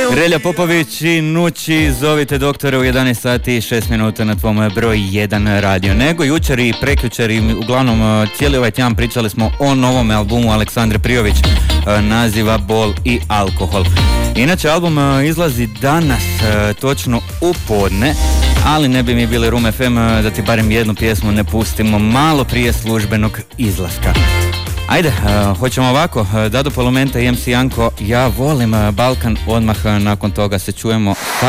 Relja Popović i Nući, zovite doktore u 11 sati i 6 minuta na tvom broj 1 radio. Nego jučer i prekjučer i uglavnom cijeli ovaj tjedan pričali smo o novom albumu Aleksandre Prijović, naziva Bol i alkohol. Inače, album izlazi danas, točno u podne, ali ne bi mi bili Room FM da ti barem jednu pjesmu ne pustimo malo prije službenog izlaska. Ajde, hoćemo ovako, Dado Polomenta i MC Janko, Ja volim Balkan, odmah nakon toga se čujemo sa